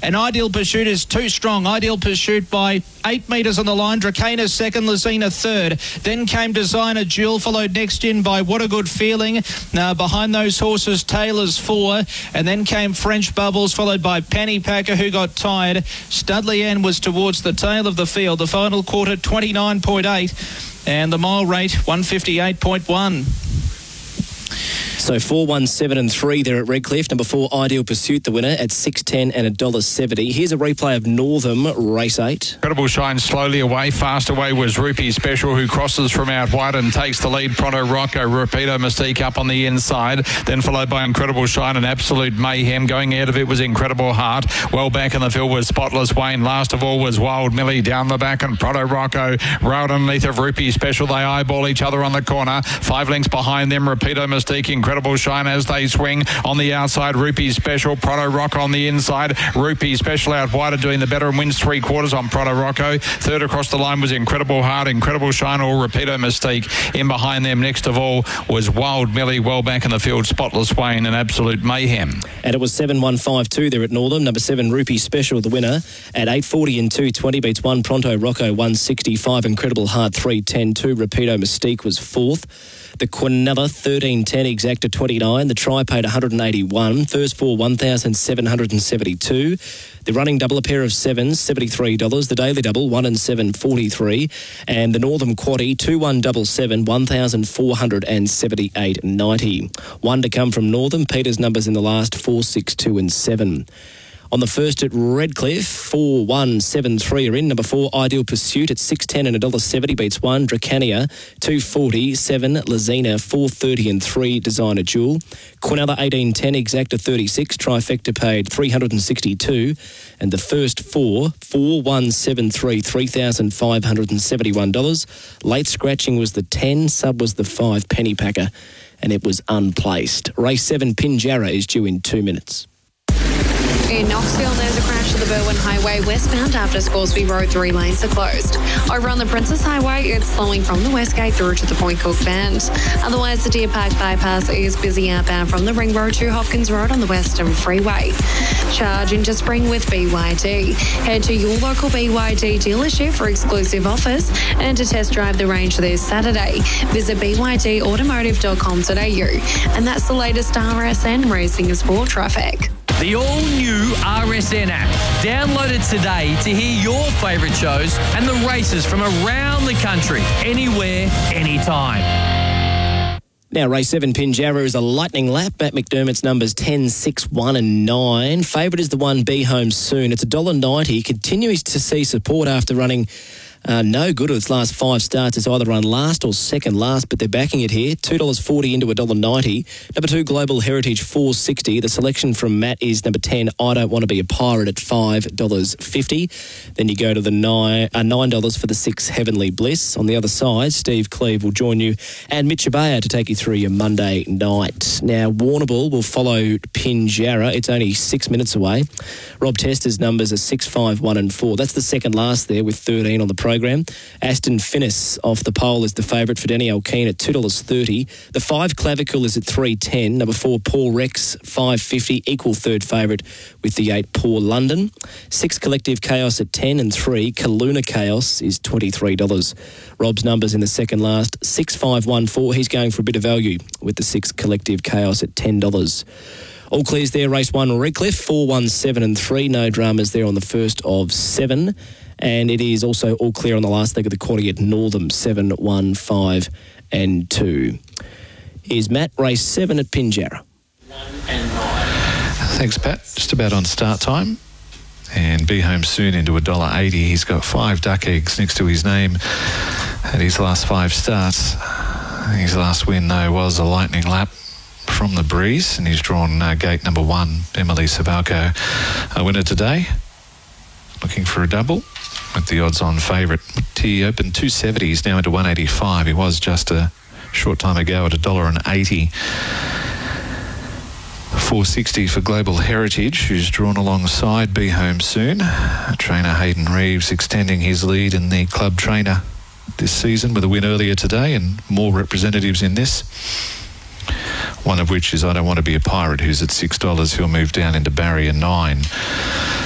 And Ideal Pursuit is too strong. Ideal Pursuit by 8 metres on the line. Dracana second, Lazina third. Then came Designer Jewel, followed next in by What a Good Feeling. Behind those horses, Taylor's 4. And then came French Bubbles, followed by Penny Packer, who got tired. Studley Ann was towards the tail of the field. The final quarter, 29.8. And the mile rate, 158.1. So 4, 1, 7 and 3 there at Redcliffe. Number 4, Ideal Pursuit, the winner at $6.10 and $1.70. Here's a replay of Northam, race 8. Incredible Shine slowly away. Fast away was Rupee Special, who crosses from out wide and takes the lead. Pronto Rocco, Rapido Mystique up on the inside. Then followed by Incredible Shine and Absolute Mayhem. Going out of it was Incredible Heart. Well back in the field was Spotless Wayne. Last of all was Wild Millie down the back, and Pronto Rocco rode underneath of Rupee Special. They eyeball each other on the corner. 5 lengths behind them, Rapido Mystique, Incredible Shine as they swing on the outside. Rupee Special, Pronto Rocco on the inside. Rupee Special out wider doing the better and wins 3/4 on Pronto Rocco. Third across the line was Incredible Heart, Incredible Shine or Rapido Mystique. In behind them next of all was Wild Millie. Well back in the field, Spotless Wayne and Absolute Mayhem. And it was 7-1-5-2 there at Northam. Number 7, Rupee Special, the winner at 8.40 and 2.20, beats 1 Pronto Rocco 1.65. Incredible Heart 3.10. 2 Rapido Mystique was 4th. The Quinella 13.10 exact to 29. The Tri paid 181. First 4 1,772. The running double, a pair of 7s, $73. The daily double 1 and 7, 43. And the Northam Quaddie 2177, 1,478.90. 1 to come from Northam. Peter's numbers in the last 4, 6, 2 and 7. On the first at Redcliffe, 4, 1, 7, 3 are in. Number 4, Ideal Pursuit at $6.10 and $1.70 beats 1. Dracania, 2.40, 7. Lazina, 4.30 and 3. Designer Jewel. Quinella, 18.10, exact to 36. Trifecta paid 362. And the first 4, 4, 1, 7, 3, $3,571. Late scratching was the 10, sub was the 5 Penny Packer, and it was unplaced. Race 7, Pinjarra, is due in 2 minutes. In Knoxville, there's a crash at the Berwyn Highway westbound after Scoresby Road. 3 lanes are closed. Over on the Princess Highway, it's slowing from the West Gate through to the Point Cook Bend. Otherwise, the Deer Park bypass is busy outbound from the Ring Road to Hopkins Road on the Western Freeway. Charge into spring with BYD. Head to your local BYD dealership for exclusive offers and to test drive the range this Saturday. Visit bydautomotive.com.au. And that's the latest RSN racing and sport traffic. The all-new RSN app. Download it today to hear your favourite shows and the races from around the country, anywhere, anytime. Now, race 7, Pinjarra, is a lightning lap. Matt McDermott's numbers 10, 6, 1 and 9. Favourite is the 1, Be Home Soon. It's $1.90. Continues to see support after running no good with its last 5 starts. It's either run last or second last, but they're backing it here. $2.40 into $1.90. Number 2, Global Heritage, $4.60. The selection from Matt is number 10, I Don't Want to Be a Pirate, at $5.50. Then you go to the $9 for the 6, Heavenly Bliss. On the other side, Steve Cleve will join you and Mitch Abaya to take you through your Monday night. Now, Warrnambool will follow Pinjarra. It's only 6 minutes away. Rob Tester's numbers are 6, 5, 1 and 4. That's the second last there with 13 on the program. Aston Finnis off the pole is the favourite for Danny Alkeen at $2.30. The 5, Clavicle, is at $3.10. Number 4, Paul Rex, $5.50. Equal third favourite with the 8, Poor London. 6, Collective Chaos at 10 and 3. Kaluna Chaos is $23. Rob's numbers in the second last, 6, 5, 1, 4. He's going for a bit of value with the 6, Collective Chaos at $10. All clears there, race 1, Redcliffe, 4, 1, 7 and 3. No dramas there on the first of 7. And it is also all clear on the last leg of the quarter at Northam, 7, 1, 5 and 2. Here's Matt, race 7 at Pinjarra. 1 and 9. Thanks, Pat. Just about on start time. And Be Home Soon into $1.80. He's got 5 duck eggs next to his name at his last 5 starts. His last win, though, was a lightning lap from the breeze, and he's drawn gate number 1, Emily Sabalco, a winner today. Looking for a double with the odds-on favourite. He opened 270. He's now into 185. He was just a short time ago at $1.80. 460 for Global Heritage, who's drawn alongside Be Home Soon. Trainer Hayden Reeves extending his lead in the club trainer this season with a win earlier today, and more representatives in this. One of which is I Don't Want to Be a Pirate, who's at $6. He'll move down into barrier 9.